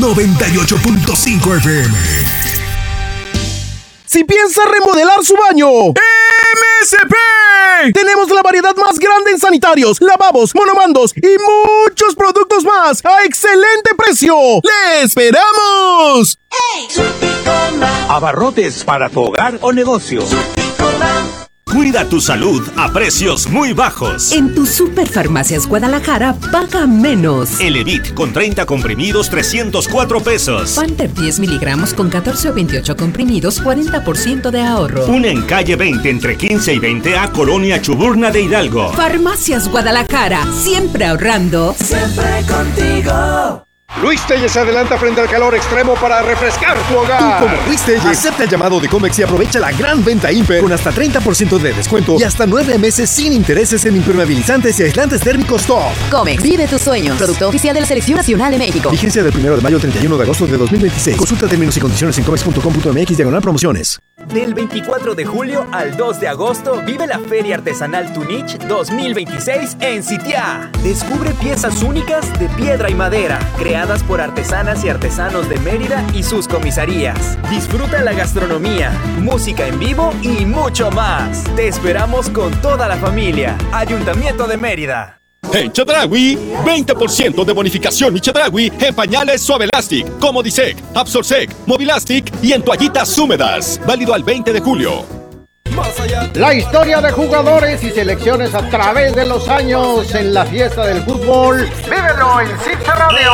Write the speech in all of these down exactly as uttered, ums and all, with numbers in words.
noventa y ocho punto cinco F M. Si piensa remodelar su baño, M S P. Tenemos la variedad más grande en sanitarios, lavabos, monomandos y muchos productos más a excelente precio. ¡Le esperamos! Abarrotes para tu hogar o negocio. Cuida tu salud a precios muy bajos. En tu Superfarmacias Guadalajara, paga menos. Elevit con treinta comprimidos, trescientos cuatro pesos. Panther diez miligramos con catorce o veintiocho comprimidos, cuarenta por ciento de ahorro. Una en calle veinte entre quince y veinte a Colonia Chuburna de Hidalgo. Farmacias Guadalajara, siempre ahorrando. Siempre contigo. Luis Telles se adelanta frente al calor extremo para refrescar tu hogar. Tú como Luis Telles, acepta el llamado de Comex y aprovecha la gran venta Imper con hasta treinta por ciento de descuento y hasta nueve meses sin intereses en impermeabilizantes y aislantes térmicos top. Comex, vive tus sueños. Producto oficial de la Selección Nacional de México. Vigencia del primero de mayo al treinta y uno de agosto de dos mil veintiséis. Consulta términos y condiciones en comex punto com punto m x diagonal promociones. Del veinticuatro de julio al dos de agosto vive la Feria Artesanal Tunich dos mil veintiséis en Sitiá. Descubre piezas únicas de piedra y madera, creadas por artesanas y artesanos de Mérida y sus comisarías. Disfruta la gastronomía, música en vivo y mucho más. Te esperamos con toda la familia. Ayuntamiento de Mérida. En Chedraui, veinte por ciento de bonificación y Chedraui en pañales Suave Elastic, Comodisec, Absorsec, Movilastic y en toallitas húmedas. Válido al veinte de julio. La historia de jugadores y selecciones a través de los años en la fiesta del fútbol. ¡Vívelo en Cipse Radio!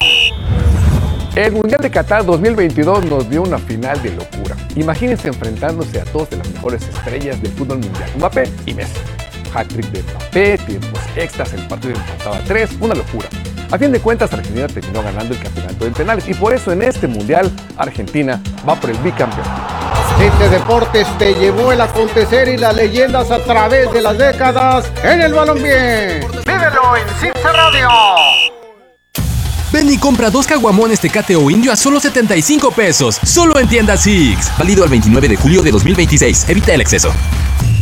El Mundial de Qatar dos mil veintidós nos dio una final de locura. Imagínense enfrentándose a dos de las mejores estrellas del fútbol mundial, Mbappé y Messi. Hat-trick de Mbappé, tiempos extras, el partido empataba a tres, una locura. A fin de cuentas, Argentina terminó ganando el campeonato de penales y por eso en este Mundial, Argentina va por el bicampeón. Cipse Deportes te llevó el acontecer y las leyendas a través de las décadas en el balompié. ¡Vívelo en Cipse Radio! Ven y compra dos caguamones Tecate o Indio a solo setenta y cinco pesos. Solo en tiendas Six. Válido el veintinueve de julio de dos mil veintiséis. Evita el exceso.